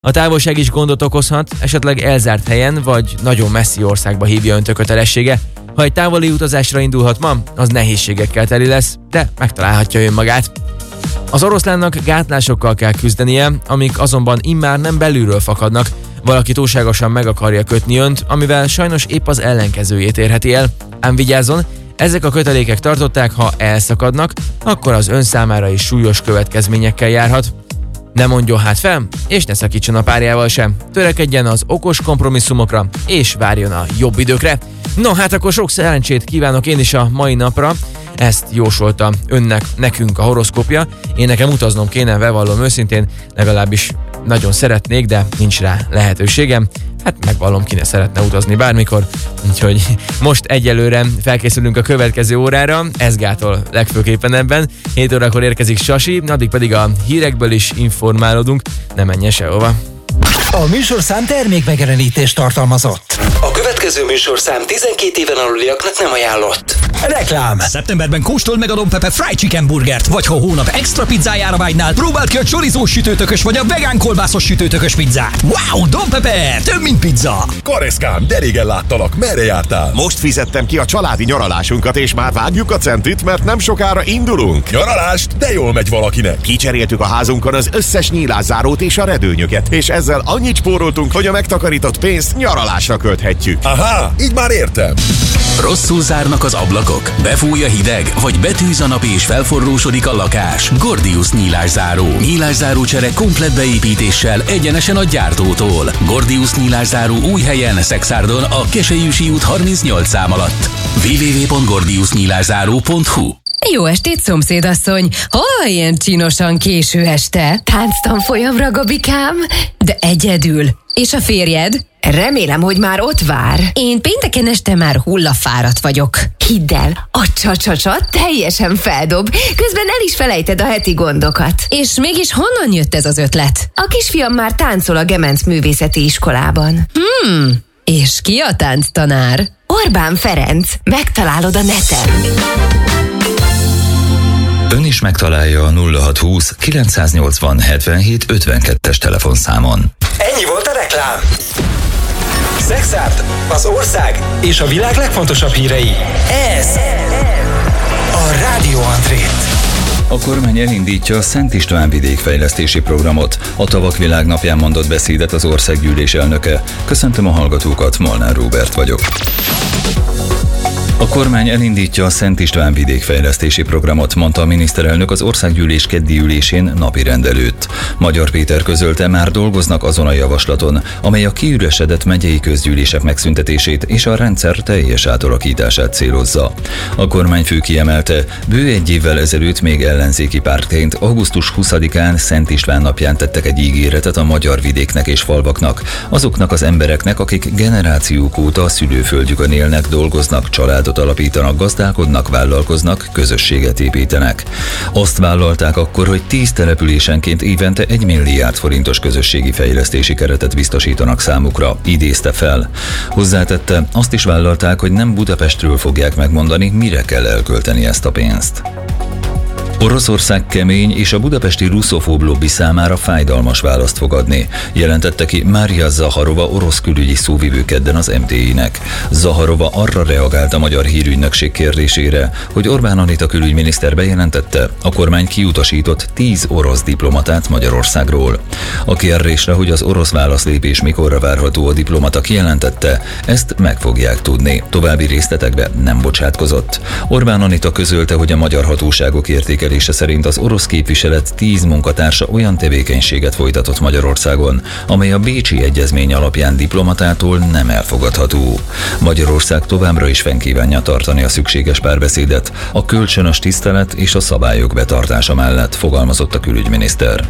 A távolság is gondot okozhat, esetleg elzárt helyen vagy nagyon messzi országba hívja önt a kötelessége. Ha egy távoli utazásra indulhat ma, az nehézségekkel teli lesz, de megtalálhatja önmagát. Az oroszlánnak gátlásokkal kell küzdenie, amik azonban immár nem belülről fakadnak. Valaki túlságosan meg akarja kötni önt, amivel sajnos épp az ellenkezőjét érheti el. Ám vigyázzon, ezek a kötelékek tartották, ha elszakadnak, akkor az ön számára is súlyos következményekkel járhat. Ne mondjon hát fel, és ne szakítson a párjával sem. Törekedjen az okos kompromisszumokra, és várjon a jobb időkre. No, hát akkor sok szerencsét kívánok én is a mai napra. Ezt jósolta nekünk a horoszkópja. Én nekem utaznom kéne, bevallom őszintén, legalábbis nagyon szeretnék, de nincs rá lehetőségem. Hát megvallom, ki ne szeretne utazni bármikor. Úgyhogy most egyelőre felkészülünk a következő órára, ez gátol legfőképpen ebben. 7 órakor érkezik Sasi, addig pedig a hírekből is informálódunk, ne menjen sehova. A műsorszám termékmegjelenítést tartalmazott. A következő műsorszám 12 éven aluliaknak nem ajánlott. Reklám. Szeptemberben kóstold meg a Don Pepe Fried Chicken burgert, vagy ha hónap extra pizzájára vágynál, próbáld ki a chorizós sütőtökös vagy a vegán kolbászos sütőtökös pizzát. Wow, Don Pepe, több mint pizza! Kareszkám, de régen láttalak, merre jártál? Most fizettem ki a családi nyaralásunkat, és már vágjuk a centit, mert nem sokára indulunk. Nyaralást? De jól megy valakinek. Kicseréltük a házunkon az összes nyílászárót és a redőnyöket, és ezzel annyit spóroltunk, hogy a megtakarított pénzt nyaralásra költhetjük. Aha, így már értem. Rosszul zárnak az ablakok, befúj a hideg, vagy betűz a nap és felforrósodik a lakás. Gordius nyílászáró. Nyílászáró csere komplett beépítéssel egyenesen a gyártótól. Gordius nyílászáró új helyen, Szexárdon, a Keselyűsi út 38 szám alatt. www.gordiusnyílászáró.hu. Jó estét, szomszédasszony! Hol ilyen csinosan késő este? Tánctanfolyamra, Gabikám? De egyedül. És a férjed? Remélem, hogy már ott vár. Én pénteken este már hullafáradt vagyok. Hidd el, a csa-csa-csa teljesen feldob, közben el is felejted a heti gondokat. És mégis honnan jött ez az ötlet? A kisfiam már táncol a Gemenc Művészeti Iskolában. És ki a tánctanár? Orbán Ferenc, megtalálod a neten. Ön is megtalálja a 0620 980 77 52-es telefonszámon. Ennyi volt a reklám. Szexárd, az ország és a világ legfontosabb hírei. Ez a Rádió André. A kormány elindítja a Szent István vidékfejlesztési programot. A Tavak Világnapján mondott beszédet az országgyűlés elnöke. Köszöntöm a hallgatókat, Molnár Róbert vagyok. A kormány elindítja a Szent István vidékfejlesztési programot, mondta a miniszterelnök az országgyűlés keddi ülésén napirend előtt. Magyar Péter közölte, már dolgoznak azon a javaslaton, amely a kiüresedett megyei közgyűlések megszüntetését és a rendszer teljes átalakítását célozza. A kormányfő kiemelte, bő egy évvel ezelőtt még ellenzéki pártként augusztus 20-án Szent István napján tettek egy ígéretet a magyar vidéknek és falvaknak, azoknak az embereknek, akik generációk óta a szülőföldjükön élnek, dolgoznak, családot alapítanak, gazdálkodnak, vállalkoznak, közösséget építenek. Azt vállalták akkor, hogy 10 településenként évente 1 milliárd forintos közösségi fejlesztési keretet biztosítanak számukra, idézte fel. Hozzátette, azt is vállalták, hogy nem Budapestről fogják megmondani, mire kell elkölteni ezt a pénzt. Oroszország kemény és a budapesti russzofób lobby számára fájdalmas választ fog adni, jelentette ki Mária Zaharova orosz külügyi szóvivő kedden az MTI-nek. Zaharova arra reagált a magyar hírügynökség kérdésére, hogy Orbán Anita külügyminiszter bejelentette, a kormány kiutasított 10 orosz diplomatát Magyarországról. A kérdésre, hogy az orosz válaszlépés mikorra várható, a diplomata kijelentette, ezt meg fogják tudni. További részletekbe nem bocsátkozott. Orbán Anita közölte, hogy a magyar hatóságok értékelése szerint az orosz képviselet 10 munkatársa olyan tevékenységet folytatott Magyarországon, amely a Bécsi Egyezmény alapján diplomatától nem elfogadható. Magyarország továbbra is fenn kívánja tartani a szükséges párbeszédet, a kölcsönös tisztelet és a szabályok betartása mellett, fogalmazott a külügyminiszter.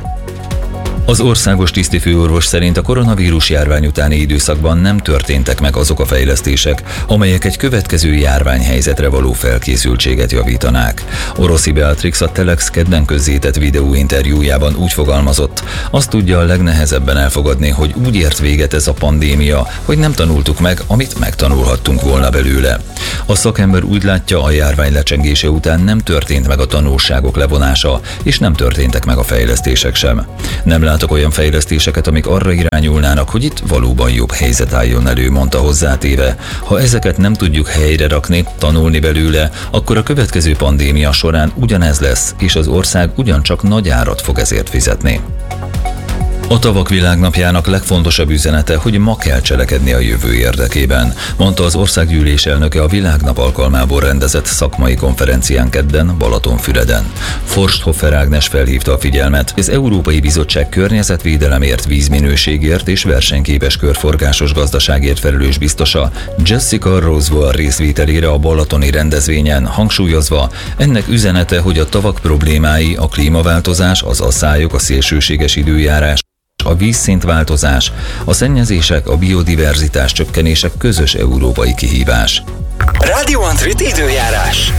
Az országos tisztifőorvos szerint a koronavírus járvány utáni időszakban nem történtek meg azok a fejlesztések, amelyek egy következő járványhelyzetre való felkészültséget javítanák. Oroszi Beatrix a Telex kedden közzétett videóinterjújában úgy fogalmazott, azt tudja a legnehezebben elfogadni, hogy úgy ért véget ez a pandémia, hogy nem tanultuk meg, amit megtanulhattunk volna belőle. A szakember úgy látja, a járvány lecsengése után nem történt meg a tanulságok levonása, és nem történtek meg a fejlesztések sem. Nem lát Látok olyan fejlesztéseket, amik arra irányulnának, hogy itt valóban jobb helyzet álljon elő, mondta hozzátéve. Ha ezeket nem tudjuk helyre rakni, tanulni belőle, akkor a következő pandémia során ugyanez lesz, és az ország ugyancsak nagy árat fog ezért fizetni. A Tavak Világnapjának legfontosabb üzenete, hogy ma kell cselekedni a jövő érdekében, mondta az országgyűlés elnöke a Világnap alkalmából rendezett szakmai konferencián kedden Balatonfüreden. Forsthofer Ágnes felhívta a figyelmet, az Európai Bizottság környezetvédelemért, vízminőségért és versenyképes körforgásos gazdaságért felelős biztosa Jessica Roswell részvételére a balatoni rendezvényen, hangsúlyozva, ennek üzenete, hogy a tavak problémái, a klímaváltozás, az asszályok, a szélsőséges időjárás, a vízszintváltozás, a szennyezések, a biodiverzitás csökkenése közös európai kihívás. Rádió Antrit időjárás.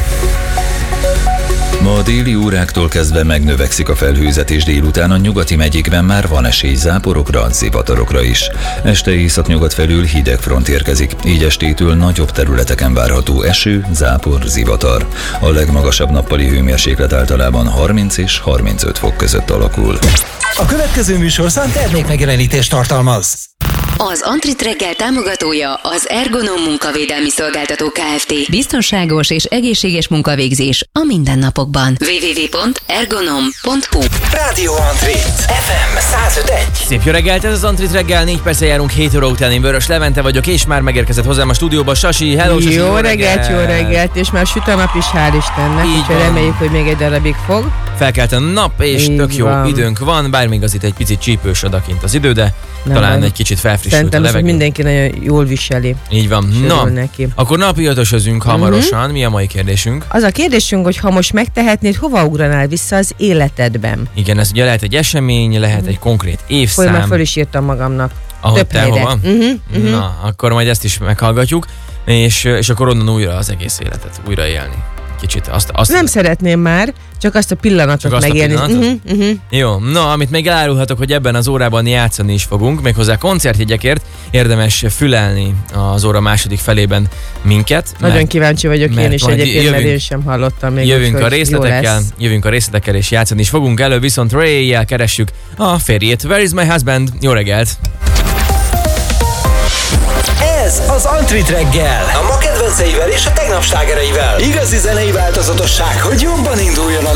Ma a déli óráktól kezdve megnövekszik a felhőzet, délután a nyugati megyékben már van esély záporokra, zivatarokra is. Este északnyugat felül hideg front érkezik, így estétől nagyobb területeken várható eső, zápor, zivatar. A legmagasabb nappali hőmérséklet általában 30 és 35 fok között alakul. A következő műsorszám termékmegjelenítést tartalmaz. Az Antrit reggel támogatója az Ergonom munkavédelmi szolgáltató Kft. Biztonságos és egészséges munkavégzés a mindennapokban. www.ergonom.hu. Rádió Antrit. FM 105.1. Szép jó reggelt, ez az Antrit reggel, 4 perccel járunk 7 óra után. Én Vörös Levente vagyok, és már megérkezett hozzám a stúdióba Sasi. Hello, Sasi, jó reggelt, és már süt a nap is, hál' Istennek, úgyhogy reméljük, hogy még egy darabig fog. Felkelt a nap, és így tök jó van. Időnk van, bár még az itt egy picit csípős odakint az idő, de nem talán van. egy kicsit felfrissült Szerintem a levegő. mindenki nagyon jól viseli. Így van. Na, neki. akkor napi ötösözünk hamarosan. Mi a mai kérdésünk? Az a kérdésünk, hogy ha most megtehetnéd, hova ugranál vissza az életedben? Igen, ez ugye lehet egy esemény, lehet egy konkrét évszám. Hogy már föl is írtam magamnak. Ahogy több te helyre. hova? Na, akkor majd ezt is meghallgatjuk, és akkor onnan újra az egész életet újra élni. Kicsit azt Nem szeretném már, csak azt a pillanatot megélni. Jó, na, amit még elárulhatok, hogy ebben az órában játszani is fogunk, méghozzá koncertjegyekért érdemes fülelni az óra második felében minket. Nagyon kíváncsi vagyok én is egyébként, mert én sem hallottam még. Jövünk a részletekkel, és játszani is fogunk. Elő viszont Ray-jel keressük a férjét. Where is my husband? Jó reggelt! Ez az Antrit reggel. A ma kedvenceivel és a tegnap slágereivel. Igazi zenei változatosság, hogy jobban induljon a